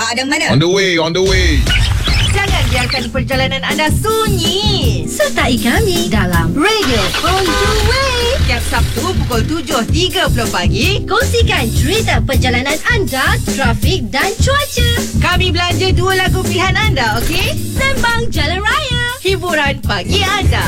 Ada mana? On the way. Jangan biarkan perjalanan anda sunyi. Sertai kami dalam Radio On The Way. Setiap Sabtu pukul 7.30 pagi. Kongsikan cerita perjalanan anda, trafik dan cuaca. Kami belanja 2 lagu pilihan anda, okey? Sembang Jalan Raya. Hiburan pagi anda.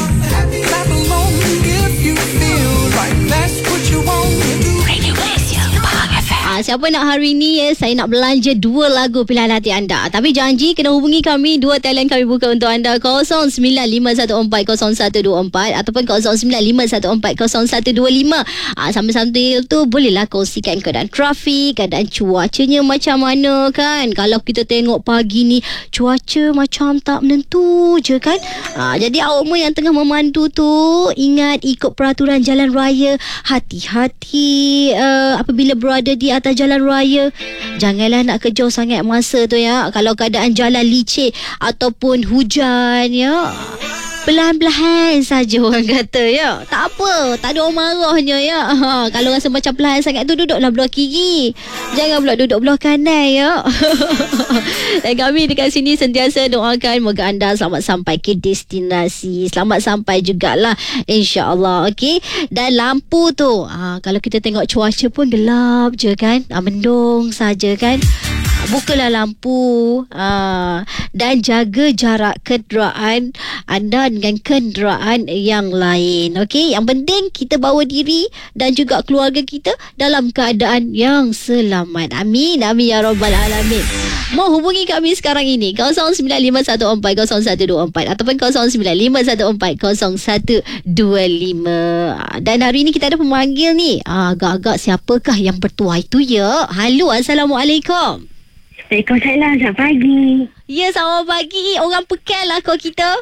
Siapa nak hari ni saya nak belanja 2 lagu pilihan hati anda. Tapi janji kena hubungi kami. 2 talian kami buka untuk anda, 0951400124 ataupun 0951400125. Sambil-sambil tu bolehlah kongsikan keadaan trafik, keadaan cuacanya macam mana kan. Kalau kita tengok pagi ni cuaca macam tak menentu je kan. Jadi awak semua yang tengah memandu tu, ingat ikut peraturan jalan raya. Hati-hati apabila berada di atas jalan raya. Janganlah nak kejauh sangat masa tu ya. Kalau keadaan jalan licin ataupun hujan ya, pelan-pelan saja orang kata ya. Tak apa, tak ada orang marahnya ya. Kalau rasa macam pelan sangat tu, duduklah belah kiri, jangan pula duduk belah kanan ya. Dan kami dekat sini sentiasa doakan moga anda selamat sampai ke destinasi, selamat sampai jugalah insya-Allah. Okey. Dan lampu tu, kalau kita tengok cuaca pun gelap je kan, mendung saja kan. Bukalah lampu dan jaga jarak kenderaan anda dengan kenderaan yang lain. Okey, yang penting kita bawa diri dan juga keluarga kita dalam keadaan yang selamat. Amin, amin ya rabbal alamin. Mau hubungi kami sekarang ini 0951400124 ataupun 0951400125. Dan hari ini kita ada pemanggil ni. Agak-agak siapakah yang bertuah itu ya? Halo, Assalamualaikum. Waalaikumsalam, selamat pagi. Ya, selamat pagi. Orang Pekan lah kau kita.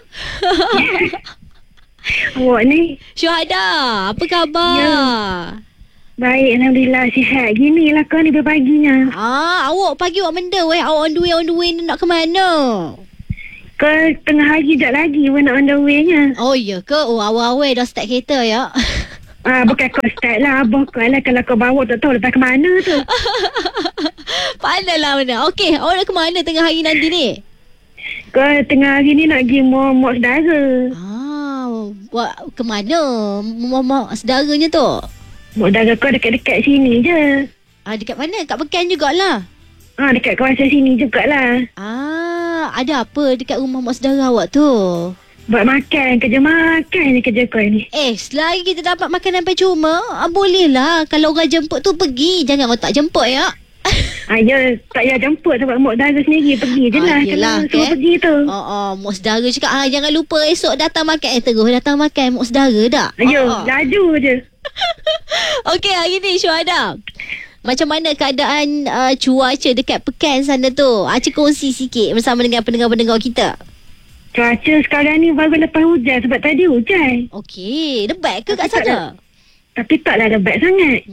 Awak ni? Syuhada, apa khabar? Ya. Baik, Alhamdulillah, sihat. Gini lah kau ni berpaginya. Awak pagi awak menda weh. Awak on the way ni nak ke mana? Kau tengah hari sekejap lagi pun nak on the way-nya. Oh ya ke? Oh, awal-awal dah start kereta ya? Bukan kau start lah. Abang kau lah, kalau kau bawa tak tahu lepas ke mana tu. Pandailah mana. Okey, awak nak ke mana tengah hari nanti ni? Kau tengah hari ni nak pergi mak saudara. Buat ke mana? Mak saudaranya tu? Mak saudara kau dekat-dekat sini je. Dekat mana? Kat Pekan jugalah. Dekat kawasan sini jugalah. Ada apa dekat rumah mak saudara awak tu? Buat makan, kerja makan ni kerja kau ni. Selagi kita dapat makanan percuma, bolehlah. Kalau orang jemput tu pergi. Jangan orang tak jemput ya. Ya, tak payah jemput sebab mak saudara sendiri pergi je lah. Yelah, kalau semua pergi tu. Mak saudara cakap jangan lupa esok datang makan. Terus datang makan mak saudara tak? Laju je. Okey, hari ni Syuhada, macam mana keadaan cuaca dekat Pekan sana tu? Cik kongsi sikit bersama dengan pendengar-pendengar kita. Cuaca sekarang ni baru lepas hujan sebab tadi hujan. Okey, lebat ke kat sana? Tapi taklah lebat sangat.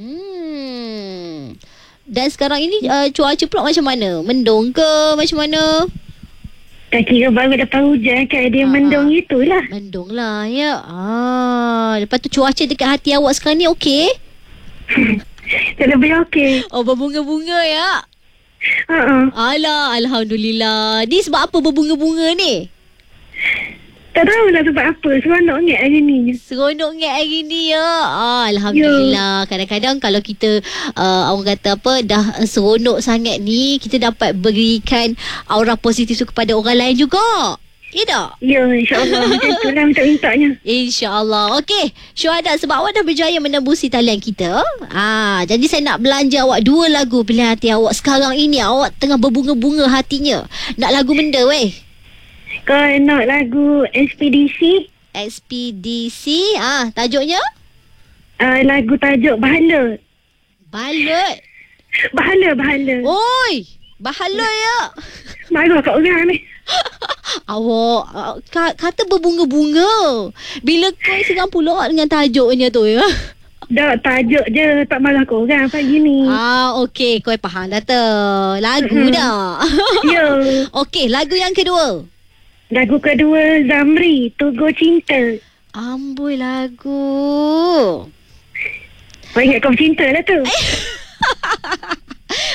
Dan sekarang ini cuaca pula macam mana? Mendung ke macam mana? Tak kira baru lepas hujan kan, dia mendung itulah. Mendung lah ya. Lepas tu cuaca dekat hati awak sekarang ni okey? Lebih okey. Berbunga-bunga ya? Alah, Alhamdulillah. Ni sebab apa berbunga-bunga ni? Tak tahulah sebab apa. Seronok ingat hari ni. Seronok ingat hari ni ya. Alhamdulillah. Kadang-kadang kalau kita orang kata apa, dah seronok sangat ni, kita dapat berikan aura positif tu kepada orang lain juga. Ya tak? Ya, insyaAllah. Macam tu lah minta-mintanya. InsyaAllah. Okey, Syuhada, sebab awak dah berjaya menembusi talian kita. Jadi saya nak belanja awak 2 lagu pilihan hati awak. Sekarang ini awak tengah berbunga-bunga hatinya. Nak lagu benda weh? Kau nak lagu Ekspedisi. Ekspedisi. Tajuknya? Lagu tajuk Bahala. Balut. Bahala. Oi, bahala ya. Marah kat orang ni. Awak kata berbunga-bunga. Bila kau seram pula dengan tajuknya tu ya. Dah tajuk je, tak marah kat orang pagi ni. Okey, kau faham dah tu. Lagu dah. Ya. Okey, lagu yang kedua. Lagu kedua Zamri, Tugu Cinta. Amboi lagu. Kau ingat kau cinta lah tu.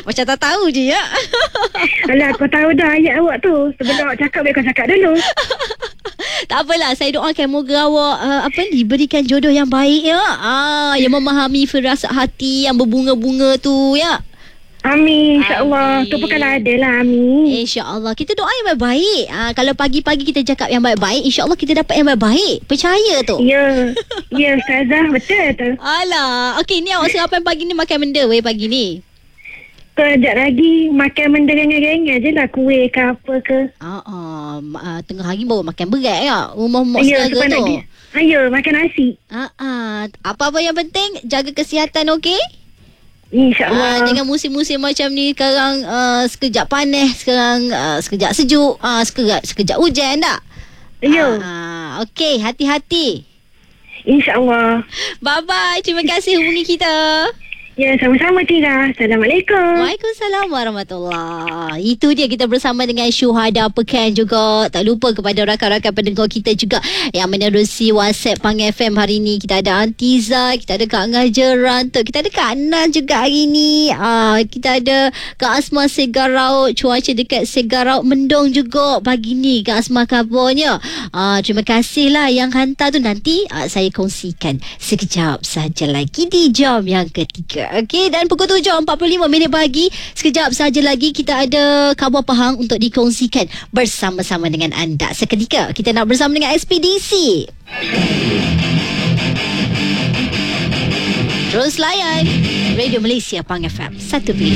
Macam tak tahu je ya. Alah, kau tahu dah ayat awak tu. Sebelum awak cakap, biar kau cakap dulu. Tak apalah, saya doakan moga awak diberikan jodoh yang baik ya. Yang memahami firasat hati yang berbunga-bunga tu ya. Amin, insyaAllah. Amin. Tu bukan ada lah, amin. InsyaAllah. Kita doa yang baik-baik. Kalau pagi-pagi kita cakap yang baik-baik, insyaAllah kita dapat yang baik-baik. Percaya tu. Ya, ya Ustazah, betul tu. Alah. Okey, ni awak sarapan pagi ni makan benda weh pagi ni. Kejap lagi makan benda ringan-ringan je lah. Kuih ke apa ke. Tengah hari baru makan berat ya. Rumah mak Ya, saudara tu. Ayo, makan nasi. Apa-apa yang penting, jaga kesihatan okey? InsyaAllah. Dengan musim-musim macam ni sekarang sekejap panas, sekarang sekejap sejuk, sekejap hujan tak? Ya. Okey, hati-hati. InsyaAllah. Bye-bye. Terima kasih hubungi kita. Ya, sama-sama Tira. Assalamualaikum. Waalaikumsalam warahmatullahi. Itu dia, kita bersama dengan Syuhada Pekan juga. Tak lupa kepada rakan-rakan pendengar kita juga yang menerusi WhatsApp Pang FM hari ni. Kita ada Antiza, kita ada Kak Ngajaran, kita ada Kak Nan juga hari ni. Kita ada Kak Asma Segarau. Cuaca dekat Segarau mendung juga pagi ni Kak Asma kabarnya. Terima kasih lah yang hantar tu. Nanti saya kongsikan sekejap saja lagi di jam yang ketiga. Okey, dan pukul 7.45 pagi, sekejap saja lagi kita ada khabar Pahang untuk dikongsikan bersama-sama dengan anda. Seketika kita nak bersama dengan Ekspedisi. Terus layan Radio Malaysia Pang FM 1 Pilihan.